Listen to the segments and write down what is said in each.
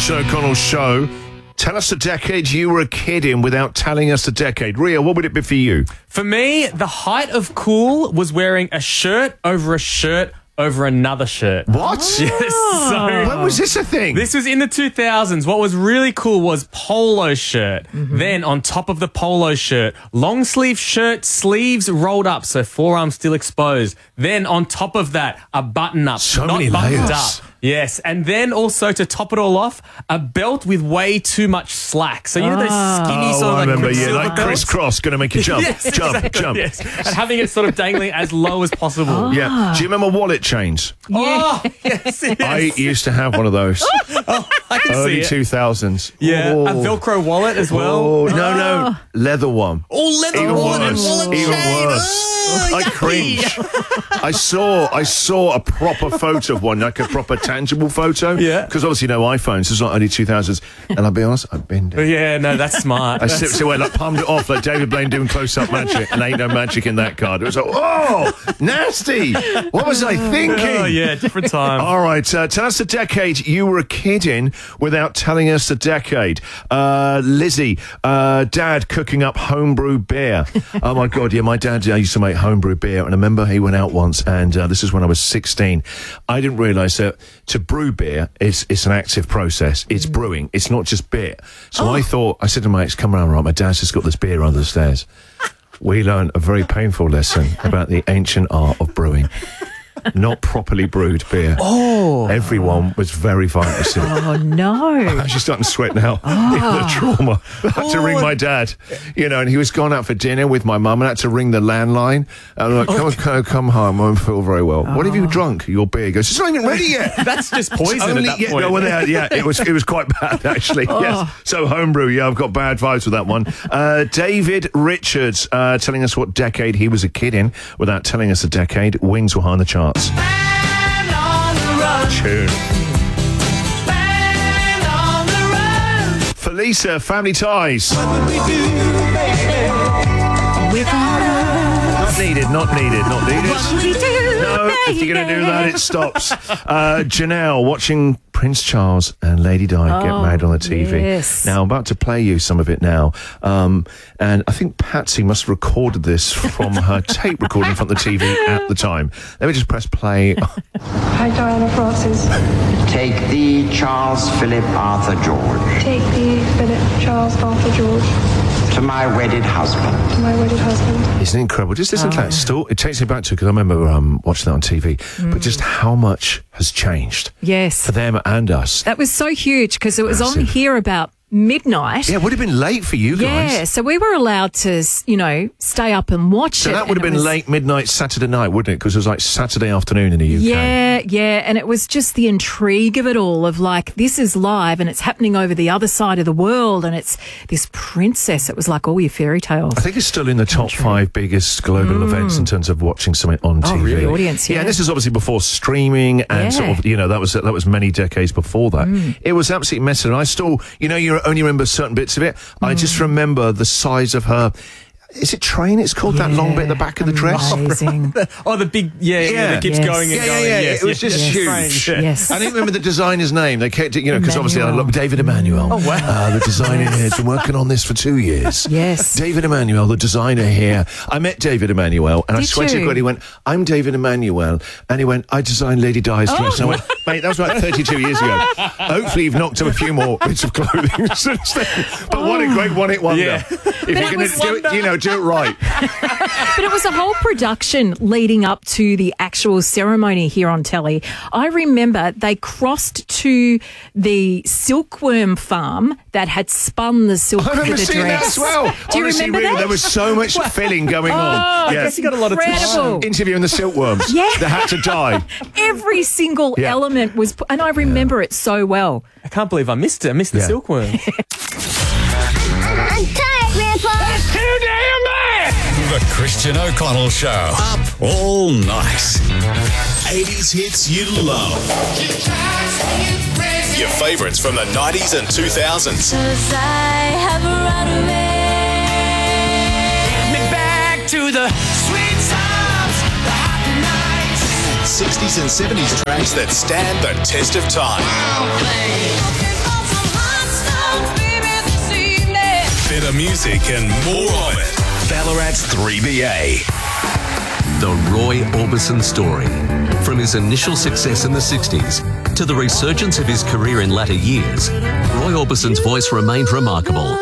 Christian O'Connell Show. Tell us the decade you were a kid in without telling us the decade. Ria, what would it be for you? For me, the height of cool was wearing a shirt over another shirt. What? Yes. So When was this a thing? this was in the 2000s. What was really cool was polo shirt. Mm-hmm. Then on top of the polo shirt, long sleeve shirt, sleeves rolled up, so forearms still exposed. Then on top of that, a button up, So not many buttoned layers. up. Yes, and then also to top it all off, a belt with way too much slack. So you know those skinny Oh, sort of I like remember, Quicksilver like belts? crisscross, going to make you jump, Yes, jump, exactly, jump. yes. And having it sort of dangling as low as possible. Yeah. Do you remember wallet chains? Oh, yes, yes. I used to have one of those. I can Early see it. 2000s. Yeah, Oh. a Velcro wallet as well. Oh, no. Leather one. Oh, leather Even wallet and worse. wallet Even chain. worse. Oh, I yucky. cringe. I saw a proper photo of one, like a proper tangible photo. Yeah. Because obviously no iPhones. It's not early 2000s. And I'll be honest, I've been there. Yeah, no, that's smart. I so like palmed it off like David Blaine doing close-up magic, and ain't no magic in that card. It was like, oh, nasty. What was I thinking? Oh, yeah, different time. All right, tell us the decade you were a kid in without telling us the decade. Lizzie, Dad cooking up homebrew beer. Oh, my God, yeah, my dad used to make homebrew beer, and I remember he went out once, and this is when I was 16. I didn't realise that to brew beer, it's an active process. It's brewing. It's not just beer. So I said to my ex, come around, right, my dad's just got this beer under the stairs. We learned a very painful lesson about the ancient art of brewing. Not properly brewed beer. Oh. Everyone was very violent. Oh, no. I'm actually starting to sweat now. The trauma. I had to ring my dad, and he was gone out for dinner with my mum, and I had to ring the landline. And I'm like, come home. I don't feel very well. What have you drunk? Your beer. He goes, it's not even ready yet. That's just poison at that point. No, well, yeah, it was quite bad, actually. Yes. So, homebrew, yeah, I've got bad vibes with that one. David Richards telling us what decade he was a kid in without telling us the decade. Wings were high on the charts. Tune. Felisa, Family Ties. Not needed. No, if you're going to do that, it stops. Janelle, watching Prince Charles and Lady Di get married on the TV. Yes. Now, I'm about to play you some of it now. And I think Patsy must have recorded this from her tape recorder in front of the TV at the time. Let me just press play. Hi, Diana Francis. Take thee, Charles Philip Arthur George, Take thee, Philip Charles Arthur George, to my wedded husband. to my wedded husband. Isn't it incredible? Just listen to that. Still, it takes me back to, because I remember watching that on TV, but just how much has changed Yes. for them and us. That was so huge because it was on Massive. here about midnight. Yeah, it would have been late for you guys. Yeah, so we were allowed to, stay up and watch So it. that would have and it been was- late midnight Saturday night, wouldn't it? Because it was like Saturday afternoon in the UK. Yeah, and it was just the intrigue of it all of like, this is live and it's happening over the other side of the world and it's this princess. It was like all your fairy tales. I think it's still in the top 5 biggest global events in terms of watching something on TV. really? Audience, yeah. And this is obviously before streaming and sort of, that was many decades before that. It was absolutely massive. And I still, you only remember certain bits of it. I just remember the size of her. Is it train? It's called that long bit at the back of the dress. Amazing. Oh, the big, that keeps Yes. going and Yeah, going. yeah, Yes, it was yes, just yes, huge. strange, yeah. Yes. I didn't remember the designer's name. They kept it, because obviously I love David Emmanuel. Oh, wow. The designer here has been working on this for 2 years. Yes. David Emmanuel, the designer here. I met David Emmanuel, and I Did swear to you? God, he went, I'm David Emmanuel. And he went, I designed Lady Di's dress. And I went, mate, that was like 32 years ago. Hopefully you've knocked up a few more bits of clothing since then. But what a great one-hit wonder. Yeah. If you're going to do it, do it right. But it was a whole production leading up to the actual ceremony here on telly. I remember they crossed to the silkworm farm that had spun the silk I for remember the seeing that dress. as well. Do you Honestly, remember really, that? there was so much filling going on. I guess you got a lot of Incredible. Interviewing the silkworms Yeah. that had to die. Every single Yeah. element was, and I remember it so well. I can't believe I missed it. I missed the Yeah. silkworm. I'm tired, Grandpa. The Christian O'Connell Show. Up all night. 80s hits you love. Your favourites from the 90s and 2000s. Back to the sweet times, the happy nights. 60s and 70s tracks that stand the test of time. Better music and more of it. Ballarat's 3BA. The Roy Orbison story. From his initial success in the 60s to the resurgence of his career in latter years, Roy Orbison's voice remained remarkable.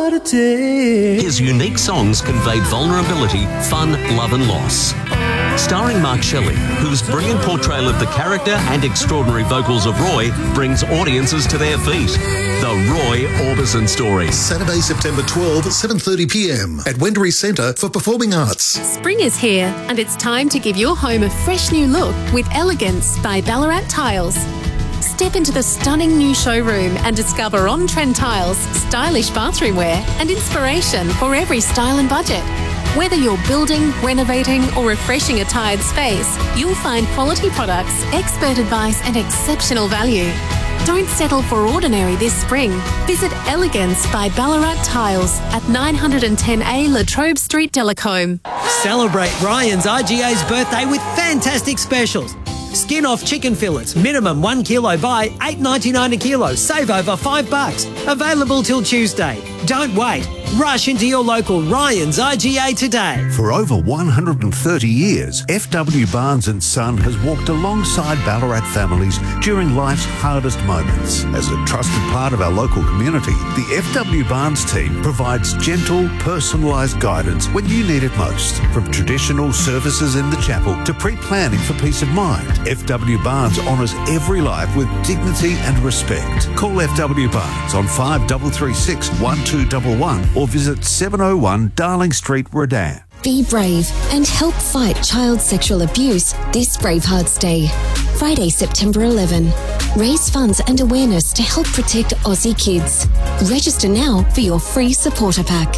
His unique songs conveyed vulnerability, fun, love and loss. Starring Mark Shelley, whose brilliant portrayal of the character and extraordinary vocals of Roy brings audiences to their feet. The Roy Orbison story. Saturday, September 12 at 7:30pm at Wendouree Centre for Performing Arts. Spring is here and it's time to give your home a fresh new look with Elegance by Ballarat Tiles. Step into the stunning new showroom and discover on-trend tiles, stylish bathroom wear and inspiration for every style and budget. Whether you're building, renovating or refreshing a tired space, you'll find quality products, expert advice and exceptional value. Don't settle for ordinary this spring. Visit Elegance by Ballarat Tiles at 910A La Trobe Street, Delacombe. Celebrate Ryan's IGA's birthday with fantastic specials. Skin off chicken fillets, minimum 1 kilo buy, $8.99 a kilo. Save over $5. Available till Tuesday. Don't wait. Rush into your local Ryan's IGA today. For over 130 years, FW Barnes & Son has walked alongside Ballarat families during life's hardest moments. As a trusted part of our local community, the FW Barnes team provides gentle, personalised guidance when you need it most. From traditional services in the chapel to pre-planning for peace of mind, FW Barnes honours every life with dignity and respect. Call FW Barnes on 5336 1211 or visit 701 Darling Street, Redan. Be brave and help fight child sexual abuse this Bravehearts Day. Friday, September 11. Raise funds and awareness to help protect Aussie kids. Register now for your free supporter pack.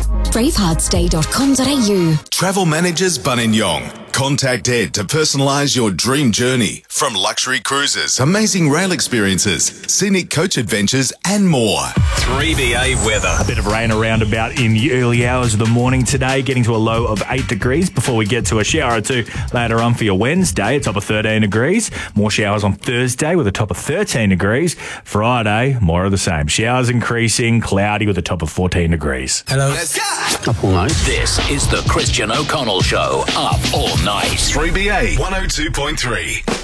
braveheartsday.com.au. Travel Managers Buninyong. Contact Ed to personalise your dream journey. From luxury cruises, amazing rail experiences, scenic coach adventures and more. 3BA weather. A bit of rain around about in the early hours of the morning today, getting to a low of 8 degrees before we get to a shower or two later on for your Wednesday, a top of 13 degrees. More showers on Thursday with a top of 13 degrees. Friday, more of the same. Showers increasing, cloudy with a top of 14 degrees. Hello. Let's go. Up all night. This is the Christian O'Connell Show. Up all night. 3BA 102.3.